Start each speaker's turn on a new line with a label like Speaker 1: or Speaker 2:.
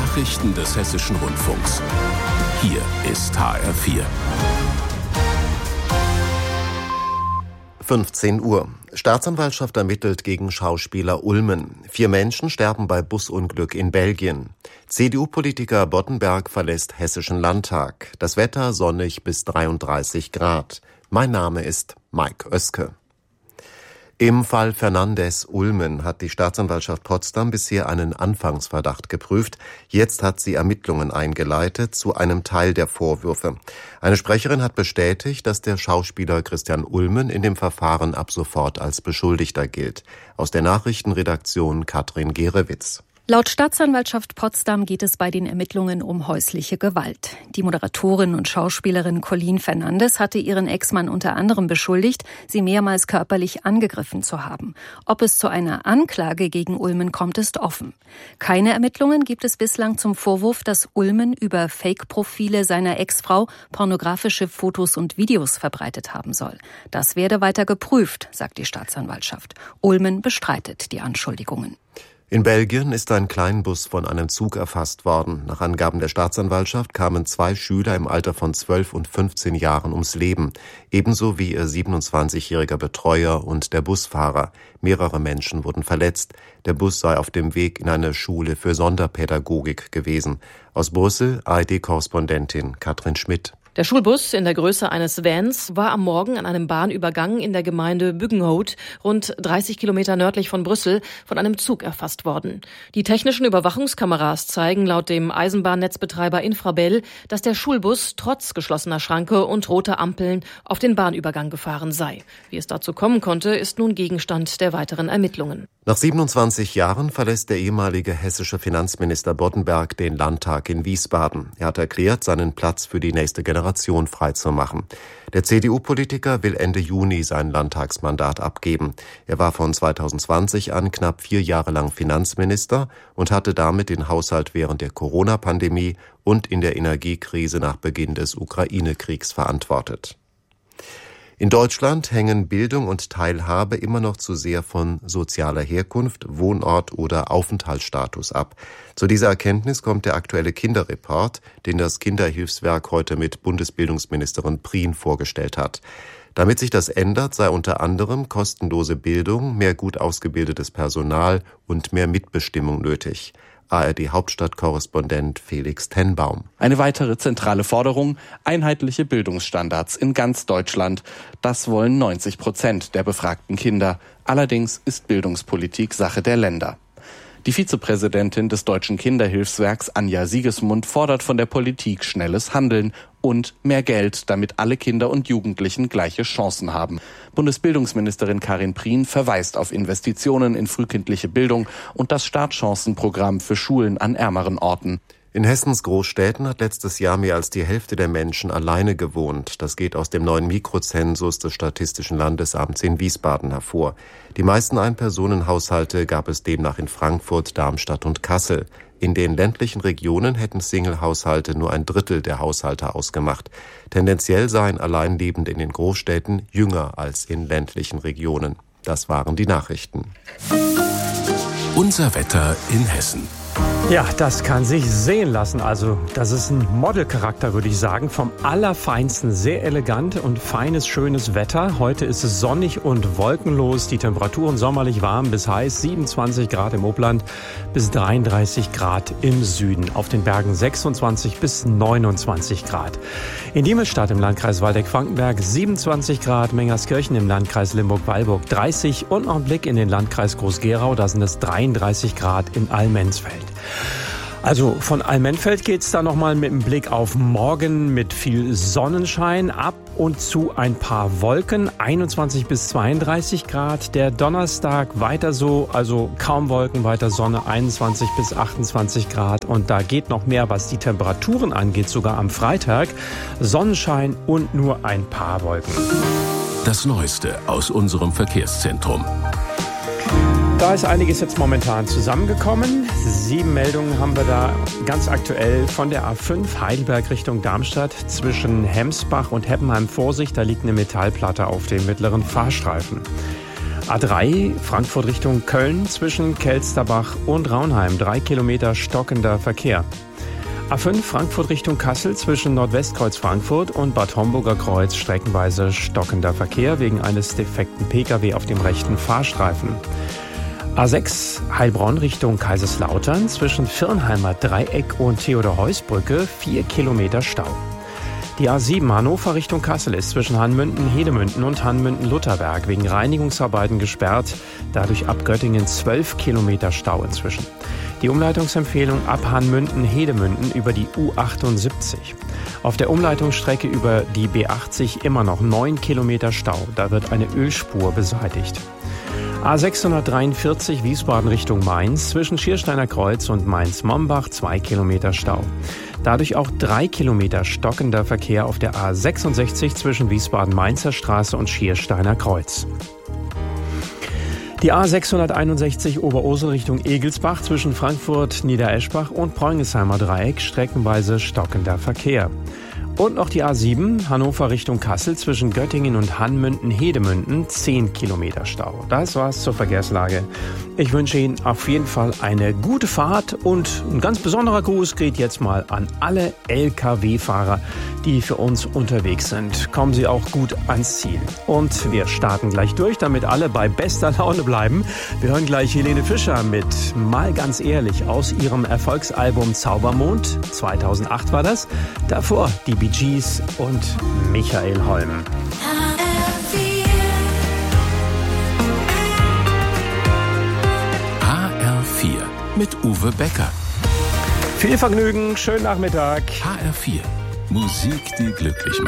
Speaker 1: Nachrichten des Hessischen Rundfunks. Hier ist HR4.
Speaker 2: 15 Uhr. Staatsanwaltschaft ermittelt gegen Schauspieler Ulmen. 4 Menschen sterben bei Busunglück in Belgien. CDU-Politiker Boddenberg verlässt Hessischen Landtag. Das Wetter sonnig bis 33 Grad. Mein Name ist Mike Oeske. Im Fall Fernandes-Ulmen hat die Staatsanwaltschaft Potsdam bisher einen Anfangsverdacht geprüft. Jetzt hat sie Ermittlungen eingeleitet zu einem Teil der Vorwürfe. Eine Sprecherin hat bestätigt, dass der Schauspieler Christian Ulmen in dem Verfahren ab sofort als Beschuldigter gilt. Aus der Nachrichtenredaktion Katrin Gerewitz.
Speaker 3: Laut Staatsanwaltschaft Potsdam geht es bei den Ermittlungen um häusliche Gewalt. Die Moderatorin und Schauspielerin Colleen Fernandes hatte ihren Ex-Mann unter anderem beschuldigt, sie mehrmals körperlich angegriffen zu haben. Ob es zu einer Anklage gegen Ulmen kommt, ist offen. Keine Ermittlungen gibt es bislang zum Vorwurf, dass Ulmen über Fake-Profile seiner Ex-Frau pornografische Fotos und Videos verbreitet haben soll. Das werde weiter geprüft, sagt die Staatsanwaltschaft. Ulmen bestreitet die Anschuldigungen.
Speaker 2: In Belgien ist ein Kleinbus von einem Zug erfasst worden. Nach Angaben der Staatsanwaltschaft kamen 2 Schüler im Alter von 12 und 15 Jahren ums Leben, ebenso wie ihr 27-jähriger Betreuer und der Busfahrer. Mehrere Menschen wurden verletzt. Der Bus sei auf dem Weg in eine Schule für Sonderpädagogik gewesen. Aus Brüssel ARD-Korrespondentin Katrin Schmidt.
Speaker 4: Der Schulbus in der Größe eines Vans war am Morgen an einem Bahnübergang in der Gemeinde Buggenhout, rund 30 Kilometer nördlich von Brüssel, von einem Zug erfasst worden. Die technischen Überwachungskameras zeigen laut dem Eisenbahnnetzbetreiber Infrabel, dass der Schulbus trotz geschlossener Schranke und roter Ampeln auf den Bahnübergang gefahren sei. Wie es dazu kommen konnte, ist nun Gegenstand der weiteren Ermittlungen.
Speaker 2: Nach 27 Jahren verlässt der ehemalige hessische Finanzminister Boddenberg den Landtag in Wiesbaden. Er hat erklärt, seinen Platz für die nächste Generation freizumachen. Der CDU-Politiker will Ende Juni sein Landtagsmandat abgeben. Er war von 2020 an knapp 4 Jahre lang Finanzminister und hatte damit den Haushalt während der Corona-Pandemie und in der Energiekrise nach Beginn des Ukraine-Kriegs verantwortet. In Deutschland hängen Bildung und Teilhabe immer noch zu sehr von sozialer Herkunft, Wohnort oder Aufenthaltsstatus ab. Zu dieser Erkenntnis kommt der aktuelle Kinderreport, den das Kinderhilfswerk heute mit Bundesbildungsministerin Prien vorgestellt hat. Damit sich das ändert, sei unter anderem kostenlose Bildung, mehr gut ausgebildetes Personal und mehr Mitbestimmung nötig. ARD-Hauptstadtkorrespondent Felix Tenbaum.
Speaker 5: Eine weitere zentrale Forderung: einheitliche Bildungsstandards in ganz Deutschland. Das wollen 90% der befragten Kinder. Allerdings ist Bildungspolitik Sache der Länder. Die Vizepräsidentin des Deutschen Kinderhilfswerks Anja Siegesmund fordert von der Politik schnelles Handeln und mehr Geld, damit alle Kinder und Jugendlichen gleiche Chancen haben. Bundesbildungsministerin Karin Prien verweist auf Investitionen in frühkindliche Bildung und das Startchancenprogramm für Schulen an ärmeren Orten.
Speaker 2: In Hessens Großstädten hat letztes Jahr mehr als die Hälfte der Menschen alleine gewohnt. Das geht aus dem neuen Mikrozensus des Statistischen Landesamts in Wiesbaden hervor. Die meisten Einpersonenhaushalte gab es demnach in Frankfurt, Darmstadt und Kassel. In den ländlichen Regionen hätten Single-Haushalte nur 1/3 der Haushalte ausgemacht. Tendenziell seien Alleinlebende in den Großstädten jünger als in ländlichen Regionen. Das waren die Nachrichten.
Speaker 1: Unser Wetter in Hessen.
Speaker 6: Ja, das kann sich sehen lassen. Also das ist ein Modelcharakter, würde ich sagen. Vom Allerfeinsten, sehr elegant und feines, schönes Wetter. Heute ist es sonnig und wolkenlos. Die Temperaturen sommerlich warm bis heiß. 27 Grad im Oberland bis 33 Grad im Süden. Auf den Bergen 26 bis 29 Grad. In Diemelstadt im Landkreis Waldeck-Frankenberg 27 Grad. Mengerskirchen im Landkreis Limburg-Weilburg 30. Und noch ein Blick in den Landkreis Groß-Gerau. Da sind es 33 Grad in Allmendsfeld. Also von Allmenfeld geht's da nochmal mit einem Blick auf morgen mit viel Sonnenschein, ab und zu ein paar Wolken, 21 bis 32 Grad. Der Donnerstag weiter so, also kaum Wolken, weiter Sonne, 21 bis 28 Grad. Und da geht noch mehr, was die Temperaturen angeht, sogar am Freitag. Sonnenschein und nur ein paar Wolken.
Speaker 1: Das Neueste aus unserem Verkehrszentrum.
Speaker 6: Da ist einiges jetzt momentan zusammengekommen. 7 Meldungen haben wir da ganz aktuell von der A5 Heidelberg Richtung Darmstadt zwischen Hemsbach und Heppenheim. Vorsicht, da liegt eine Metallplatte auf dem mittleren Fahrstreifen. A3 Frankfurt Richtung Köln zwischen Kelsterbach und Raunheim 3 Kilometer stockender Verkehr. A5 Frankfurt Richtung Kassel zwischen Nordwestkreuz Frankfurt und Bad Homburger Kreuz streckenweise stockender Verkehr wegen eines defekten Pkw auf dem rechten Fahrstreifen. A6 Heilbronn Richtung Kaiserslautern zwischen Virnheimer Dreieck und Theodor-Heuss-Brücke 4 Kilometer Stau. Die A7 Hannover Richtung Kassel ist zwischen Hanmünden-Hedemünden und Hanmünden-Lutherberg wegen Reinigungsarbeiten gesperrt. Dadurch ab Göttingen 12 Kilometer Stau inzwischen. Die Umleitungsempfehlung ab Hanmünden-Hedemünden über die U78. Auf der Umleitungsstrecke über die B80 immer noch 9 Kilometer Stau. Da wird eine Ölspur beseitigt. A643 Wiesbaden Richtung Mainz zwischen Schiersteiner Kreuz und Mainz-Mombach 2 Kilometer Stau. Dadurch auch 3 Kilometer stockender Verkehr auf der A66 zwischen Wiesbaden-Mainzer Straße und Schiersteiner Kreuz. Die A661 Oberursel Richtung Egelsbach zwischen Frankfurt, Niedereschbach und Preungesheimer Dreieck streckenweise stockender Verkehr. Und noch die A7 Hannover Richtung Kassel zwischen Göttingen und Hanmünden-Hedemünden 10 Kilometer Stau. Das war's zur Verkehrslage. Ich wünsche Ihnen auf jeden Fall eine gute Fahrt und ein ganz besonderer Gruß geht jetzt mal an alle Lkw-Fahrer, die für uns unterwegs sind. Kommen Sie auch gut ans Ziel. Und wir starten gleich durch, damit alle bei bester Laune bleiben. Wir hören gleich Helene Fischer mit Mal ganz ehrlich aus ihrem Erfolgsalbum Zaubermond. 2008 war das. Davor die Bee Gees und Michael Holm.
Speaker 1: HR4 mit Uwe Becker.
Speaker 6: Viel Vergnügen, schönen Nachmittag.
Speaker 1: HR4, Musik, die glücklich macht.